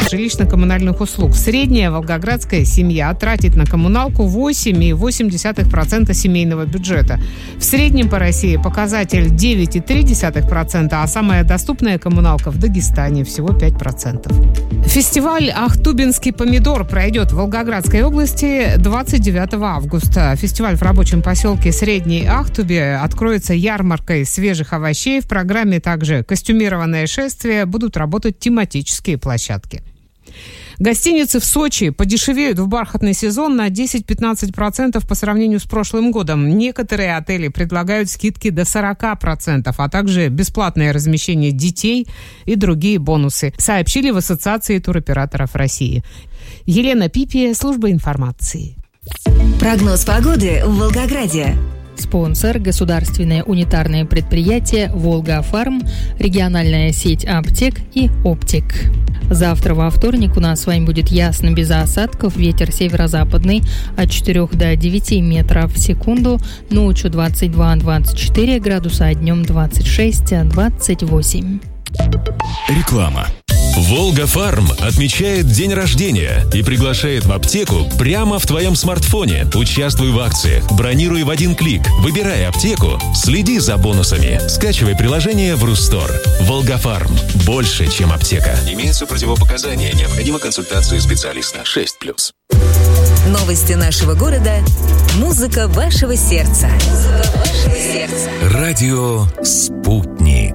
жилищно-коммунальных услуг. Средняя волгоградская семья тратит на коммуналку 8,8% семейного бюджета. В среднем по России показатель 9,3%, а самая доступная коммуналка в Дагестане всего 5%. Фестиваль «Ахтубинский помидор» пройдет в Волгоградской области 29 августа. Фестиваль в рабочем поселке Средний Ахтубе откроется ярмаркой свежих овощей. В программе также костюмированное шествие, будут работать тематические площадки. Гостиницы в Сочи подешевеют в бархатный сезон на 10-15% по сравнению с прошлым годом. Некоторые отели предлагают скидки до 40%, а также бесплатное размещение детей и другие бонусы, сообщили в Ассоциации туроператоров России. Елена Пипи, служба информации. Прогноз погоды в Волгограде. Спонсор – государственное унитарное предприятие «Волга-Фарм», региональная сеть аптек и «Оптик». Завтра во вторник у нас с вами будет ясно, без осадков, ветер северо-западный от 4 до 9 метров в секунду, ночью 22-24 градуса, а днем 26-28. Реклама. «Волга-Фарм» отмечает день рождения и приглашает в аптеку прямо в твоем смартфоне. Участвуй в акциях, бронируй в один клик, выбирай аптеку, следи за бонусами. Скачивай приложение в Рустор. «Волга-Фарм» – больше, чем аптека. Имеются противопоказания, необходима консультация специалиста. 6+. Новости нашего города. Музыка вашего сердца. Радио «Спутник».